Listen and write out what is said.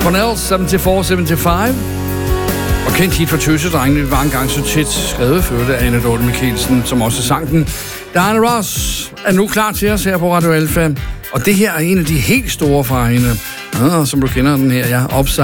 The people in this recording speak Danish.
Cornell 74-75. Og kendt hit for Tøsedrengene var engang så tæt skrevet før det af Anne Dorte Mikkelsen, som også sang den. Diana Ross er nu klar til os her på Radio Alfa. Og det her er en af de helt store fra hende, som du kender den her, ja, Upside